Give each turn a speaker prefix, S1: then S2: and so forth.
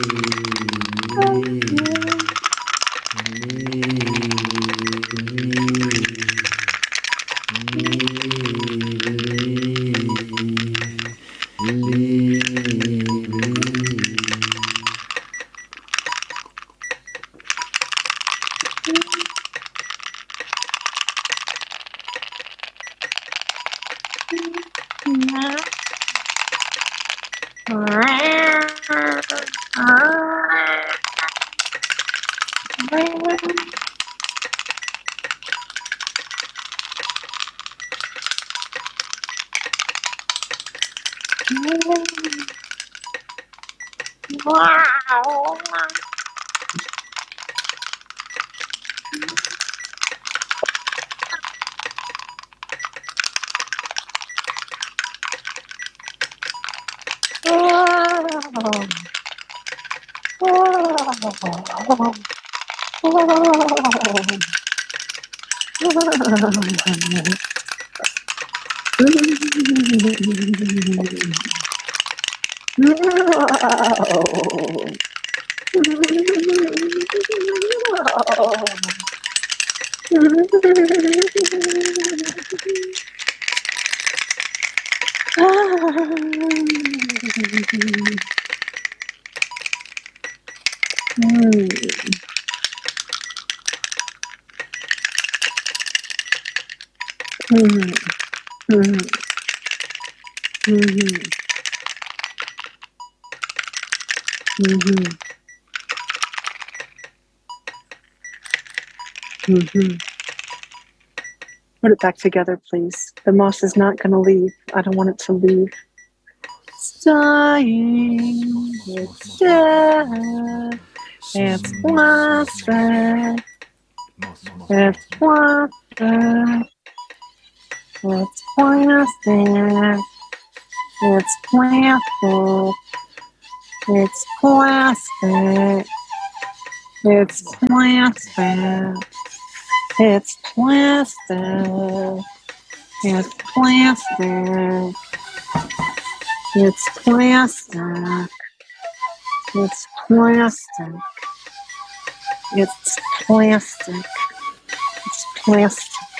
S1: Put it back together, please. The moss is not going to leave. I don't want it to leave. It's dying. It's dead. It's plastic. It's plastic. It's plastic. It's plastic. It's plastic. It's plastic. It's plastic. It's plastic. It's plastic. It's plastic. It's plastic. It's plastic.